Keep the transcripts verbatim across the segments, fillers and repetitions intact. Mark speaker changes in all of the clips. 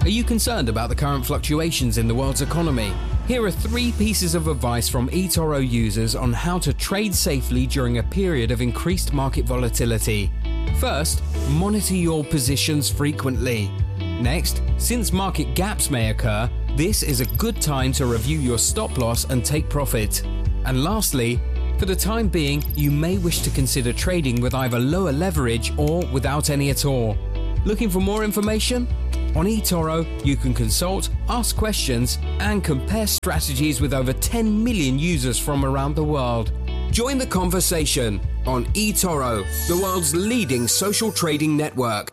Speaker 1: Are you concerned about the current fluctuations in the world's economy? Here are three pieces of advice from eToro users on how to trade safely during a period of increased market volatility. First, monitor your positions frequently. Next, since market gaps may occur, this is a good time to review your stop loss and take profit. And lastly, for the time being, you may wish to consider trading with either lower leverage or without any at all. Looking for more information? On eToro, you can consult, ask questions, and compare strategies with over ten million users from around the world. Join the conversation on eToro, the world's leading social trading network.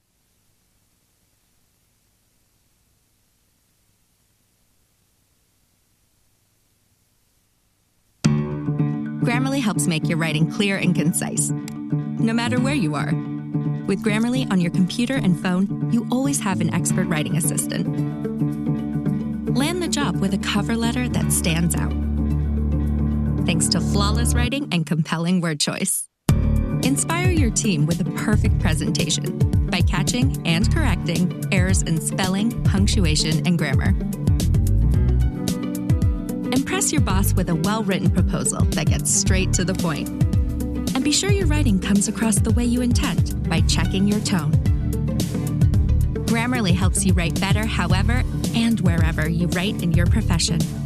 Speaker 2: Grammarly helps make your writing clear and concise, no matter where you are. With Grammarly on your computer and phone, you always have an expert writing assistant. Land the job with a cover letter that stands out, thanks to flawless writing and compelling word choice. Inspire your team with a perfect presentation by catching and correcting errors in spelling, punctuation, and grammar. Impress your boss with a well-written proposal that gets straight to the point. And be sure your writing comes across the way you intend by checking your tone. Grammarly helps you write better however and wherever you write in your profession.